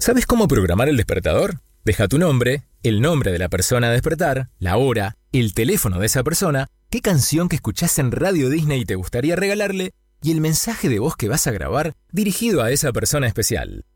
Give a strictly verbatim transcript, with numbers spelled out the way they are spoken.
¿Sabes cómo programar el despertador? Deja tu nombre, el nombre de la persona a despertar, la hora, el teléfono de esa persona, qué canción que escuchás en Radio Disney te gustaría regalarle y el mensaje de voz que vas a grabar dirigido a esa persona especial.